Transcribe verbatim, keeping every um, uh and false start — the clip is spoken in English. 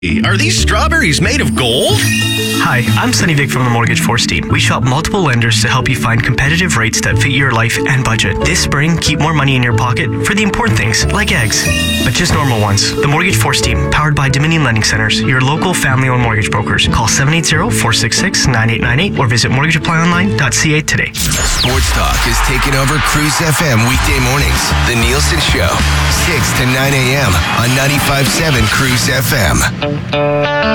Are these strawberries made of gold? Hi, I'm Sunny Vic from the Mortgage Force team. We shop multiple lenders to help you find competitive rates that fit your life and budget. This spring, keep more money in your pocket for the important things, like eggs, but just normal ones. The Mortgage Force team, powered by Dominion Lending Centers, your local family-owned mortgage brokers. Call seven eight zero, four six six, nine eight nine eight or visit mortgage apply online dot c a today. Sports Talk is taking over Cruise F M weekday mornings. The Nielsen Show, six to nine a.m. on ninety-five point seven Cruise F M.